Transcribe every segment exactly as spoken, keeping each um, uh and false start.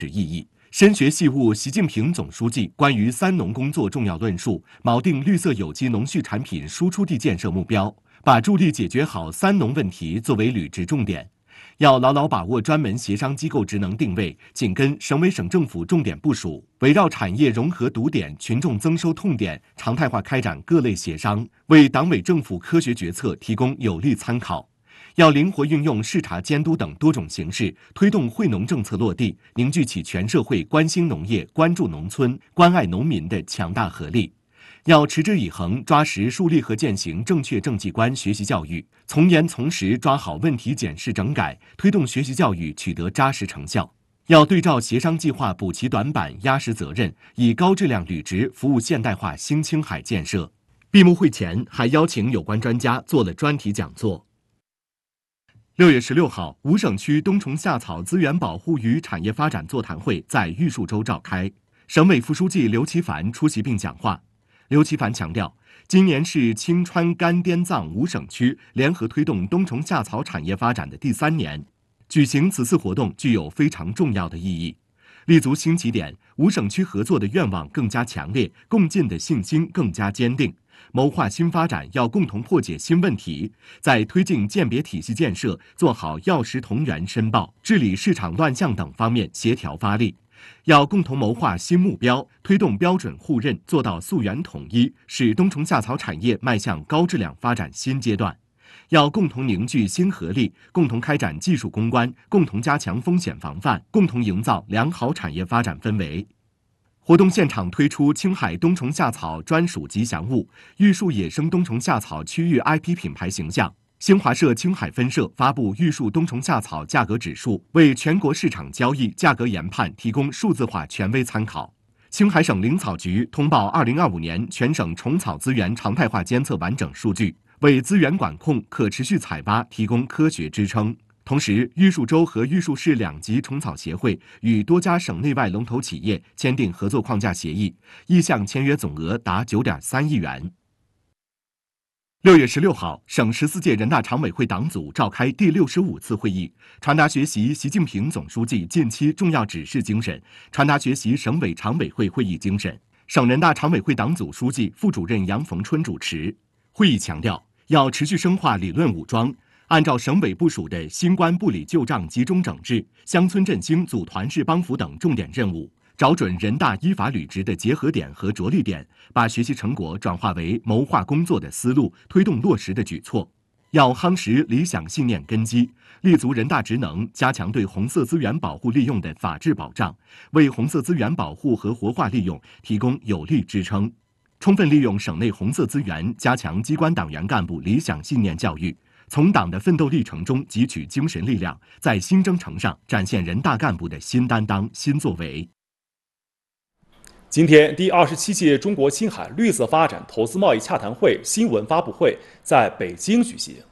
意义。深学细悟习近平总书记关于三农工作重要论述，锚定绿色有机农畜产品输出地建设目标，把助力解决好三农问题作为履职重点。要牢牢把握专门协商机构职能定位，紧跟省委省政府重点部署，围绕产业融合堵点、群众增收痛点，常态化开展各类协商，为党委政府科学决策提供有力参考。要灵活运用视察监督等多种形式，推动惠农政策落地，凝聚起全社会关心农业、关注农村、关爱农民的强大合力。要持之以恒抓实树立和践行正确政绩观学习教育，从严从实抓好问题检视整改，推动学习教育取得扎实成效。要对照协商计划补齐短板，压实责任，以高质量履职服务现代化新青海建设。闭幕会前还邀请有关专家做了专题讲座。六月十六号，五省区冬虫夏草资源保护与产业发展座谈会在玉树州召开，省委副书记刘奇凡出席并讲话。刘奇凡强调，今年是青川甘滇藏五省区联合推动冬虫夏草产业发展的第三年，举行此次活动具有非常重要的意义。立足新起点，五省区合作的愿望更加强烈，共进的信心更加坚定。谋划新发展要共同破解新问题，在推进鉴别体系建设、做好药食同源申报、治理市场乱象等方面协调发力。要共同谋划新目标，推动标准互认，做到溯源统一，使冬虫夏草产业迈向高质量发展新阶段。要共同凝聚新合力，共同开展技术攻关，共同加强风险防范，共同营造良好产业发展氛围。活动现场推出青海冬虫夏草专属吉祥物、玉树野生冬虫夏草区域 I P 品牌形象。新华社青海分社发布玉树冬虫夏草价格指数，为全国市场交易价格研判提供数字化权威参考。青海省林草局通报二零二五年全省虫草资源常态化监测完整数据，为资源管控、可持续采挖提供科学支撑。同时，玉树州和玉树市两级虫草协会与多家省内外龙头企业签订合作框架协议，意向签约总额达九点三亿元。六月十六号，省十四届人大常委会党组召开第六十五次会议，传达学习习近平总书记近期重要指示精神，传达学习省委常委会会议精神。省人大常委会党组书记、副主任杨逢春主持会议，强调要持续深化理论武装，按照省委部署的新冠部里旧账集中整治、乡村振兴组团式帮扶等重点任务，找准人大依法履职的结合点和着力点，把学习成果转化为谋划工作的思路，推动落实的举措。要夯实理想信念根基，立足人大职能，加强对红色资源保护利用的法治保障，为红色资源保护和活化利用提供有力支撑。充分利用省内红色资源，加强机关党员干部理想信念教育，从党的奋斗历程中汲取精神力量，在新征程上展现人大干部的新担当、新作为。 今天，第二十七届中国青海绿色发展投资贸易洽谈会新闻发布会在北京举行。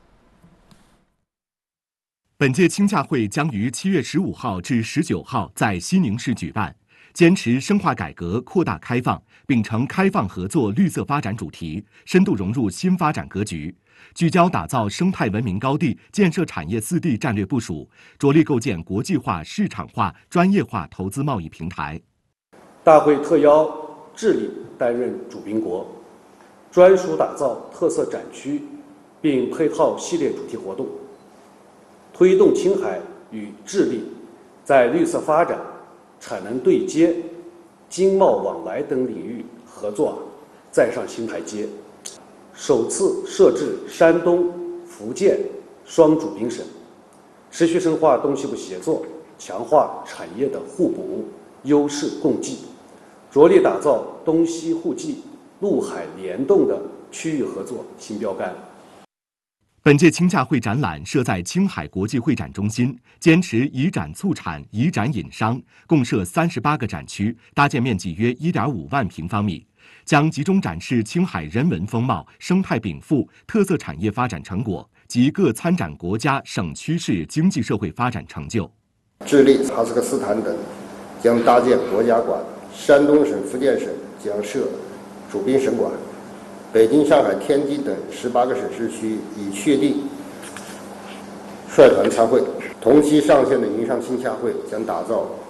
本届青洽会将于七月十五号至十九号在西宁市举办，坚持深化改革、扩大开放，秉承开放合作、绿色发展主题，深度融入新发展格局，聚焦打造生态文明高地、建设产业四地战略部署，着力构建国际化、市场化、专业化投资贸易平台。 大会特邀智利担任主宾国，专属打造特色展区，并配套系列主题活动，推动青海与智利在绿色发展、产能对接、经贸往来等领域合作再上新台阶。首次设置山东、福建双主宾省，持续深化东西部协作，强化产业的互补、优势共济，着力打造东西互济、陆海联动的区域合作新标杆。 本届青洽会展览设在青海国际会展中心，坚持以展促产、以展引商，共设三十八个展区，搭建面积约一点五万平方米，将集中展示青海人文风貌、生态禀赋、特色产业发展成果及各参展国家、省区市经济社会发展成就。 智利、哈萨克斯坦等将搭建国家馆，山东省、福建省将设主宾省馆，北京、上海、天津等十八个省市区已确定率团参会。同期上线的云上青洽会将打造